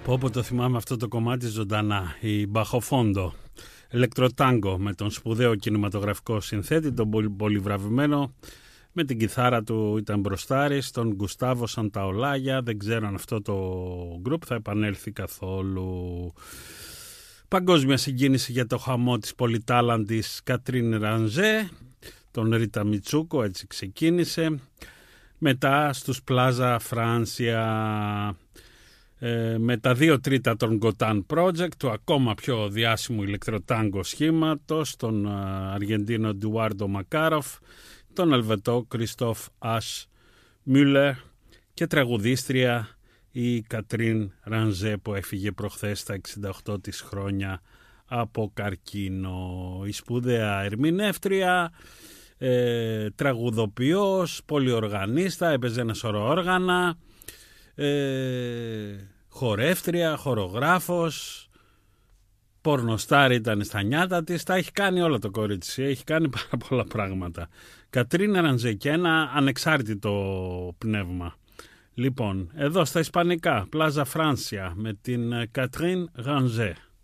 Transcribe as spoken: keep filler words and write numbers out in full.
Πω πω το θυμάμαι αυτό το κομμάτι ζωντανά. Η Μπαχοφόντο, ηλεκτροτάγκο, με τον σπουδαίο κινηματογραφικό συνθέτη, τον πολύ, πολύ βραβευμένο, με την κιθάρα του ήταν μπροστάρης, τον Γκουστάβο Σανταολάγια. Δεν ξέρω αν αυτό το γκρουπ θα επανέλθει καθόλου. Παγκόσμια συγκίνηση για το χαμό της πολυτάλαντης Κατρίν Ρανζέ, τον Ρίτα Μιτσούκο, έτσι ξεκίνησε. Μετά στους Πλάζα Φράνσια, ε, με τα δύο τρίτα των Gotan Project, του ακόμα πιο διάσημου ηλεκτροτάγκο σχήματος, τον Αργεντίνο Ντουάρντο Μακάροφ, τον Ελβετό Κριστόφ Ας Μιούλερ και τραγουδίστρια η Κατρίν Ρανζέ που έφυγε προχθές στα εξήντα οκτώ της χρόνια από καρκίνο. Η σπουδαία ερμηνεύτρια, ε, τραγουδοποιός, πολυοργανίστα, έπαιζε ένα σωρό όργανα, ε, χορεύτρια, χορογράφος, πορνοστάρ ήταν στα νιάτα της, τα έχει κάνει όλα το κορίτσι, έχει κάνει πάρα πολλά πράγματα. Κατρίν Ρανζέ και ένα ανεξάρτητο πνεύμα. Λοιπόν, εδώ στα ισπανικά, Πλάζα Φράνσια με την Κατρίν Ρανζέ.